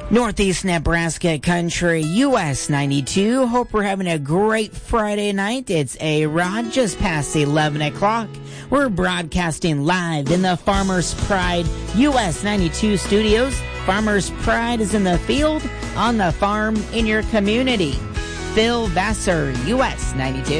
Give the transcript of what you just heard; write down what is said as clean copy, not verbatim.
Northeast Nebraska Country, US 92. Hope we're having a great Friday night. It's A-Rod, just past 11 o'clock. We're broadcasting live in the Farmers Pride US 92 studios. Farmers Pride is in the field, on the farm, in your community. Phil Vassar, US 92.